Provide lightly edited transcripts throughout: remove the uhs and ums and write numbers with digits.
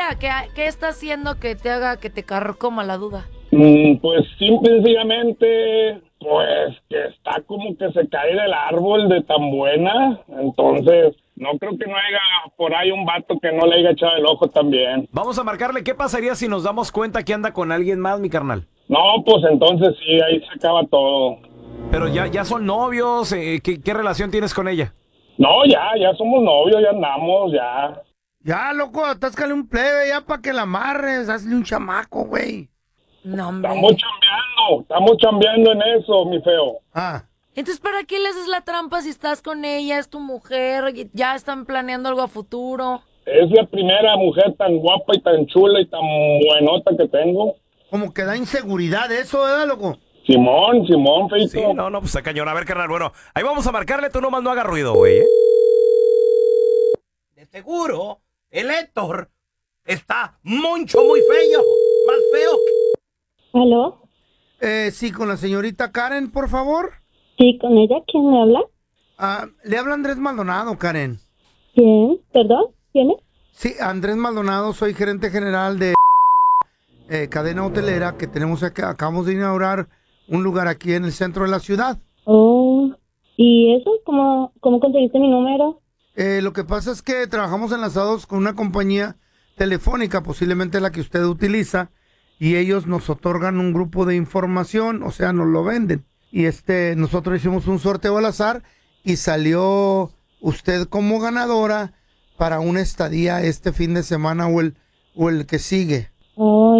sea, ¿qué está haciendo que te haga que te carcoma la duda? Pues simple y sencillamente, pues que está como que se cae del árbol de tan buena. Entonces, no creo que no haya por ahí un vato que no le haya echado el ojo también. Vamos a marcarle. ¿Qué pasaría si nos damos cuenta que anda con alguien más, mi carnal? No, pues entonces sí, ahí se acaba todo. Pero ya son novios. ¿Qué relación tienes con ella? No, ya somos novios, ya andamos, ya. Ya, loco, atáscale un plebe ya para que la amarres. Hazle un chamaco, güey. No, hombre. Estamos chambeando en eso, mi feo. Entonces, ¿para qué le haces la trampa si estás con ella, es tu mujer, y ya están planeando algo a futuro? Es la primera mujer tan guapa y tan chula y tan buenota que tengo. Como que da inseguridad eso, ¿verdad, loco? Simón, feito. Sí, no, pues está cañón. A ver, carnal, bueno, ahí vamos a marcarle, tú nomás no hagas ruido, güey, De seguro, el Héctor está mucho, muy feo. Más feo que... ¿Aló? Sí, con la señorita Karen, por favor. Sí, con ella. ¿Quién me habla? Le habla Andrés Maldonado, Karen. ¿Quién? ¿Perdón? ¿Quién es? Sí, Andrés Maldonado, soy gerente general de cadena hotelera que tenemos acá. Acabamos de inaugurar un lugar aquí en el centro de la ciudad. Oh, ¿y eso? ¿Cómo conseguiste mi número? Lo que pasa es que trabajamos enlazados con una compañía telefónica, posiblemente la que usted utiliza, y ellos nos otorgan un grupo de información, o sea, nos lo venden. Y nosotros hicimos un sorteo al azar y salió usted como ganadora para una estadía este fin de semana o el que sigue. Oh,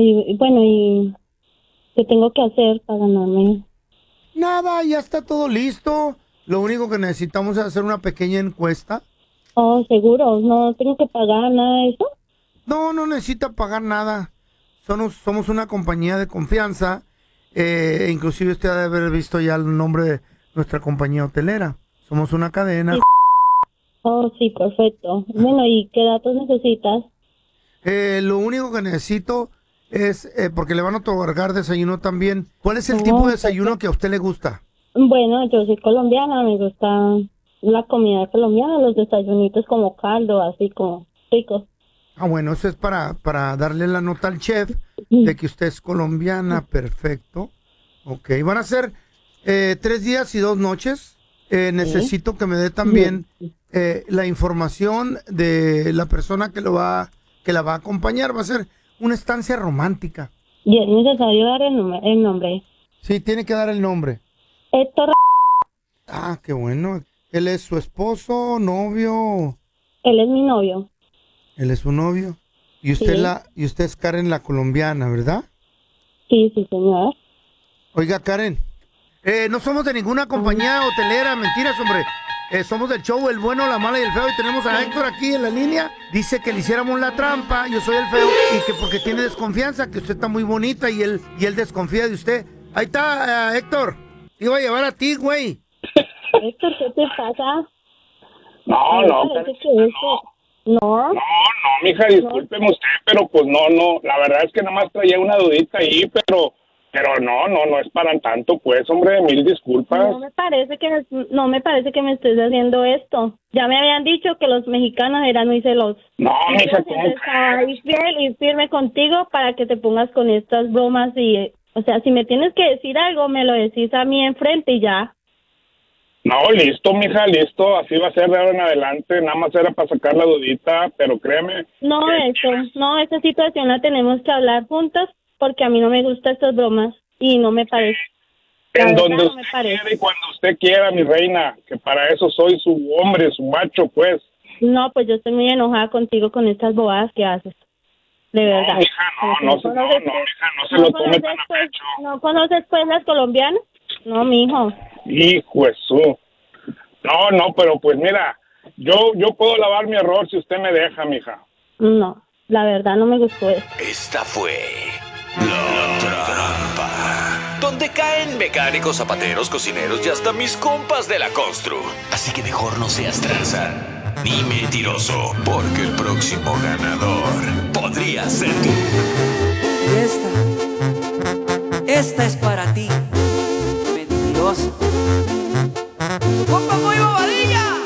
¿y qué tengo que hacer para ganarme? Nada, ya está todo listo. Lo único que necesitamos es hacer una pequeña encuesta. Oh, seguro, no tengo que pagar nada de eso. No necesita pagar nada. Somos una compañía de confianza. Inclusive usted ha de haber visto ya el nombre de nuestra compañía hotelera. Somos una cadena. Sí. Oh, sí, perfecto. Bueno, ¿y qué datos necesitas? Lo único que necesito es, porque le van a otorgar desayuno también. ¿Cuál es el tipo de desayuno que a usted le gusta? Bueno, yo soy colombiana, me gusta la comida colombiana, los desayunitos como caldo, así como rico. Bueno, eso es para darle la nota al chef de que usted es colombiana, perfecto. Ok, van a ser 3 días y 2 noches. Necesito que me dé también la información de la persona que la va a acompañar. Va a ser una estancia romántica. ¿Y es necesario dar el nombre? Sí, tiene que dar el nombre. Héctor. Qué bueno. ¿Él es su esposo, novio? Él es mi novio. Él es su novio. Y usted Sí. y usted es Karen la colombiana, ¿verdad? Sí, señor. Oiga, Karen, no somos de ninguna compañía hotelera, mentiras, hombre. Somos del show El Bueno, la Mala y el Feo y tenemos a Héctor aquí en la línea. Dice que le hiciéramos la trampa, yo soy el feo, y que porque tiene desconfianza, que usted está muy bonita y él desconfía de usted. Ahí está, Héctor. Te iba a llevar a ti, güey. Héctor, ¿qué te pasa? No, No. No, mija, discúlpeme usted, pero pues no, la verdad es que nada más traía una dudita ahí, pero no es para tanto, pues, hombre, mil disculpas. No me parece que me estés haciendo esto. Ya me habían dicho que los mexicanos eran muy celosos. No, mija, ¿cómo estaba ahí fiel y firme contigo para que te pongas con estas bromas y, o sea, si me tienes que decir algo, me lo decís a mí enfrente y ya. No, listo, mija, listo, así va a ser de ahora en adelante, nada más era para sacar la dudita, pero créeme. Esta situación la tenemos que hablar juntas porque a mí no me gustan estas bromas y no me parece. En donde usted quiera y cuando usted quiera, mi reina, que para eso soy su hombre, su macho, pues. No, pues yo estoy muy enojada contigo con estas bobadas que haces. De verdad. No, mija, no se lo tome tan a pecho. ¿No conoces pues las colombianas? No, mijo. Hijo de su. No, pero pues mira, yo puedo lavar mi error si usted me deja, mija. No, la verdad no me gustó eso. Esta fue La Trampa, donde caen mecánicos, zapateros, cocineros y hasta mis compas de la constru. Así que mejor no seas tranza ni mentiroso, porque el próximo ganador podría ser tú. Y esta es para ti, mentiroso. ¡Compa muy bobadilla!